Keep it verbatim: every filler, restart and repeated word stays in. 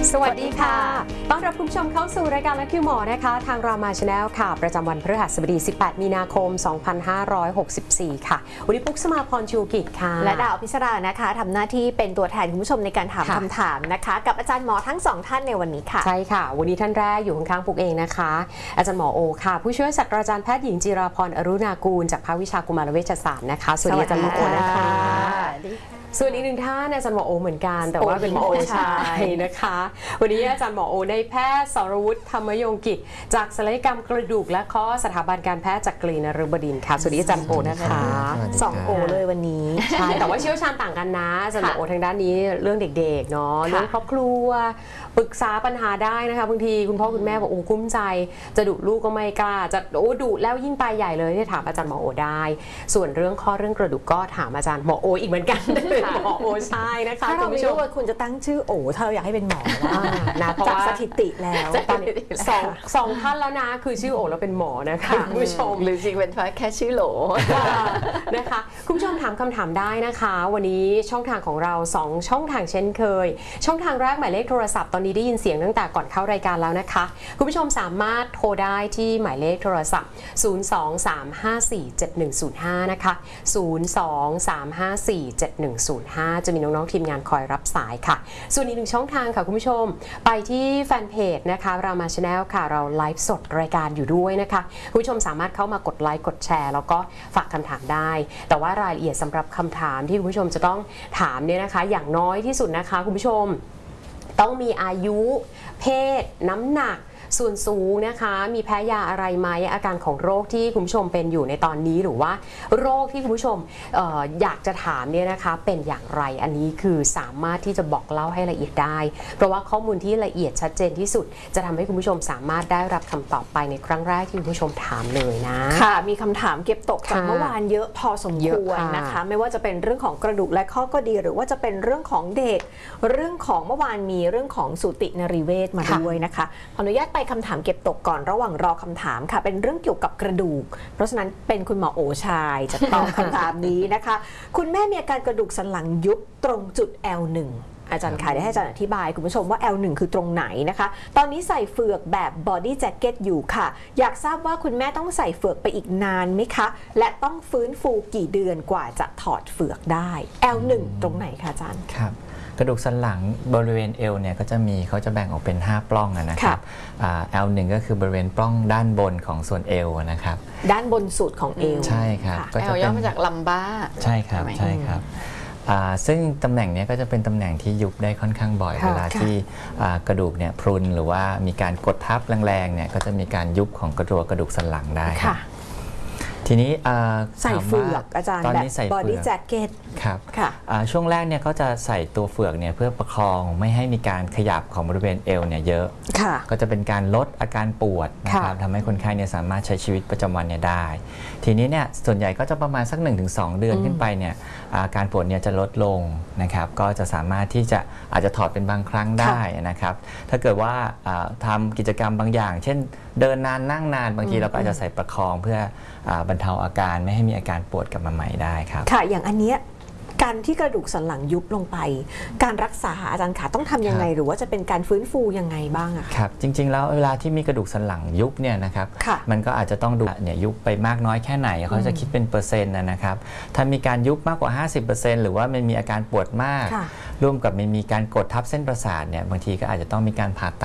สวัสดีค่ะต้อนรับคุณผู้ชมเข้าสู่รายการและคิวหมอนะคะทางรามาชาแนลค่ะประจำวันพฤหัสบดีสิบแปดมีนาคมสองพันห้าร้อยหกสิบสี่ค่ะวันนี้ปุ๊กสมาพรชูกิจค่ะและดาวพิศรานะคะทำหน้าที่เป็นตัวแทนคุณผู้ชมในการถามคำถามนะคะกับอาจารย์หมอทั้งสองท่านในวันนี้ค่ะใช่ค่ะวันนี้ท่านแรกอยู่ข้างๆปุ๊กเองนะคะอาจารย์หมอโอค่ะผู้ช่วยศาสตราจารย์แพทย์หญิงจิราพรอรุณากูลจากภาควิชากุมารเวชศาสตร์นะคะสวัสดีอาจารย์หมอโอนะคะส่วนอีกหนึ่งท่านอาจารย์หมอโอเหมือนกันแต่ว่าเป็นหมอโอชายนะคะวันนี้อาจารย์หมอโอได้แพทย์สรวุฒิธรรมยงกิจจากศัลยกรรมกระดูกและข้อสถาบันการแพทย์จากกรีนฤบดินทร์ค่ะสวัสดีอาจารย์โอนะคะสองโอเลยวันนี้ใช่แต่ว่าเชี่ยวชาญต่างกันนะอาจารย์หมอโอทางด้านนี้เรื่องเด็กๆเนาะเรื่องครอบครัวปรึกษาปัญหาได้นะคะบางทีคุณพ่อคุณแม่บอกโอ้กุ้มใจจะดุลูกก็ไม่กล้าจะโอ้ดุแล้วยิ่งไปใหญ่เลยที่ถามอาจารย์หมอโอได้ส่วนเรื่องข้อเรื่องกระดูกก็ถามอาจารย์หมอโออีกเหมือนกันหมอโอใช่นะคะถ้าเราไม่รู้ว่าคุณจะตั้งชื่อโอถ้าเราอยากให้เป็นหมอนะเพราะว่าสถิติแล้วตอนนี้สองสองท่านแล้วนะคือชื่อโอแล้วเป็นหมอนะคะคุณผู้ชมหรือจริงเป็นแค่ชื่อโหลนะคะคุณผู้ชมถามคำถามได้นะคะวันนี้ช่องทางของเราสองช่องทางเช่นเคยช่องทางแรกหมายเลขโทรศัพท์ตอนนี้ได้ยินเสียงตั้งแต่ก่อนเข้ารายการแล้วนะคะคุณผู้ชมสามารถโทรได้ที่หมายเลขโทรศัพท์ศูนย์ สอง สาม ห้า สี่ เจ็ด หนึ่ง ศูนย์ ห้านะคะศูนย์ สอง สาม ห้า สี่ เจ็ด หนึ่ง ศูนย์ ห้าจะมีน้องๆทีมงานคอยรับสายค่ะส่วนอีกหนึ่งช่องทางค่ะคุณผู้ชมไปที่แฟนเพจนะคะรามาชาแนลค่ะเราไลฟ์สดรายการอยู่ด้วยนะคะคุณผู้ชมสามารถเข้ามากดไลค์กดแชร์แล้วก็ฝากคำถามได้แต่ว่ารายละเอียดสำหรับคำถามที่คุณผู้ชมจะต้องถามเนี่ยนะคะอย่างน้อยที่สุดนะคะคุณผู้ชมต้องมีอายุเพศน้ำหนักส่วนสูงนะคะมีแพ้ยาอะไรไหมอาการของโรคที่คุณผู้ชมเป็นอยู่ในตอนนี้หรือว่าโรคที่คุณผู้ชม อ, ออยากจะถามเนี่ยนะคะเป็นอย่างไรอันนี้คือสามารถที่จะบอกเล่าให้ละเอียดได้เพราะว่าข้อมูลที่ละเอียดชัดเจนที่สุดจะทำให้คุณผู้ชมสามารถได้รับคำตอบไปในครั้งแรกที่คุณผู้ชมถามเลยนะค่ะมีคำถามเก็บตกจากเมื่อวานเยอะพอสมควรนะคะไม่ว่าจะเป็นเรื่องของกระดูกและข้อก็ดีหรือว่าจะเป็นเรื่องของเด็กเรื่องของเมื่อวานมีเรื่องของสูตินรีเวชมาด้วยนะคะขออนุญาตไปคำถามเก็บตกก่อนระหว่างรอคำถามค่ะเป็นเรื่องเกี่ยวกับกระดูกเพราะฉะนั้นเป็นคุณหมอโอชายจะตอบคำถามนี้นะคะคุณแม่มีอาการกระดูกสันหลังยุบตรงจุด แอล หนึ่ง อาจารย์ขายได้ให้อาจารย์อธิบายคุณผู้ชมว่า แอล หนึ่ง คือตรงไหนนะคะตอนนี้ใส่เฟือกแบบบอดี้แจ็คเก็ตอยู่ค่ะอยากทราบว่าคุณแม่ต้องใส่เฟือกไปอีกนานไหมคะและต้องฟื้นฟูกี่เดือนกว่าจะถอดเฟือกได้ แอล หนึ่ง ตรงไหนคะอาจารย์ครับกระดูกสันหลังบริเวณเอวเนี่ยก็จะมีเขาจะแบ่งออกเป็นห้าปล้องนะครับ แอล หนึ่ง ก็คือบริเวณปล้องด้านบนของส่วนเอวนะครับด้านบนสุดของเอวใช่ครับแอลย่อมาจากลัมบ้าใช่ครับใช่ครับซึ่งตำแหน่งนี้ก็จะเป็นตำแหน่งที่ยุบได้ค่อนข้างบ่อยเวลาที่กระดูกเนี่ยพรุนหรือว่ามีการกดทับแรงๆเนี่ยก็จะมีการยุบของกระดูกกระดูกสันหลังได้ทีนี้ใส่เฟือกอาจารย์แบบบอดี้แจ็คเก็ตครับช่วงแรกเนี่ยเขาจะใส่ตัวเฟือกเนี่ยเพื่อประคองไม่ให้มีการขยับของบริเวณเอวเนี่ยเยอะก็จะเป็นการลดอาการปวดนะครับทำให้คนไข้เนี่ยสามารถใช้ชีวิตประจำวันเนี่ยได้ทีนี้เนี่ยส่วนใหญ่ก็จะประมาณสัก หนึ่งถึงสอง เดือนขึ้นไปเนี่ยอาการปวดเนี่ยจะลดลงนะครับก็จะสามารถที่จะอาจจะถอดเป็นบางครั้งได้นะครับถ้าเกิดว่าทำกิจกรรมบางอย่างเช่นเดินนานนั่งนานบางทีเราก็อาจจะใส่ประคองเพื่อบรรเทาอาการไม่ให้มีอาการปวดกลับมาใหม่ได้ครับค่ะอย่างอันเนี้ยการที่กระดูกสันหลังยุบลงไปการรักษาอาจารย์ขาต้องทำยังไงหรือว่าจะเป็นการฟื้นฟูยังไงบ้างอะครับจริงๆแล้วเวลาที่มีกระดูกสันหลังยุบเนี่ยนะครับมันก็อาจจะต้องดูเนี่ยยุบไปมากน้อยแค่ไหนเขาจะคิดเป็นเปอร์เซ็นต์นะครับถ้ามีการยุบมากกว่า ห้าสิบเปอร์เซ็นต์ หรือว่ามันมีอาการปวดมากร่วมกับมันมีการกดทับเส้นประสาทเนี่ยบางทีก็อาจจะต้องมีการผ่าตัด